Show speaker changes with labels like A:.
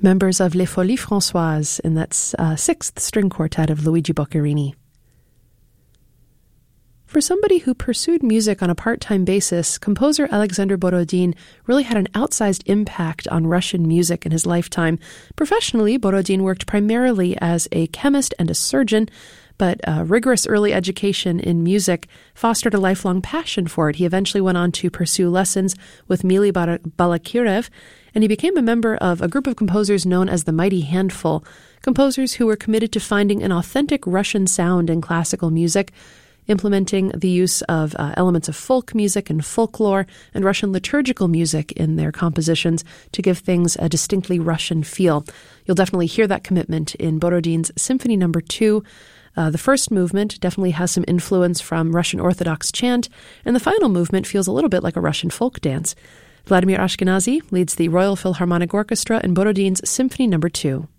A: Members of Les Folies Françoises in that sixth string quartet of Luigi Boccherini. For somebody who pursued music on a part-time basis, composer Alexander Borodin really had an outsized impact on Russian music in his lifetime. Professionally, Borodin worked primarily as a chemist and a surgeon, but rigorous early education in music fostered a lifelong passion for it. He eventually went on to pursue lessons with Mili Balakirev, and he became a member of a group of composers known as the Mighty Handful, composers who were committed to finding an authentic Russian sound in classical music, implementing the use of elements of folk music and folklore and Russian liturgical music in their compositions to give things a distinctly Russian feel. You'll definitely hear that commitment in Borodin's Symphony No. 2. The first movement definitely has some influence from Russian Orthodox chant, and the final movement feels a little bit like a Russian folk dance. Vladimir Ashkenazy leads the Royal Philharmonic Orchestra in Borodin's Symphony No. 2.